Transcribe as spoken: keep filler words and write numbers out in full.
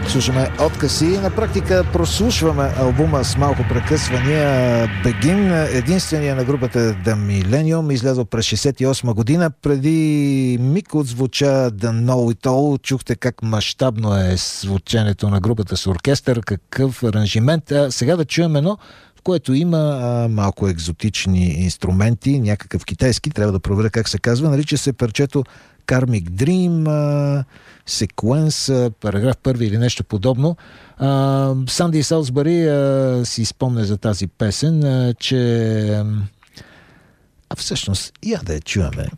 слушаме Откъси. На практика прослушваме албума с малко прекъсвания Begin, единствения на групата The Millennium, излязъл през шейсет и осма година. Преди миг отзвуча The Know It All. Чухте как мащабно е звученето на групата с оркестър, какъв аранжимент. А сега да чуем едно, в което има а, малко екзотични инструменти, някакъв китайски, трябва да проверя как се казва. Нарича се парчето Karmic Dream, секвенс, параграф първи или нещо подобно. Санди Салсбъри си спомня за тази песен, а, че а всъщност я да я чуваме.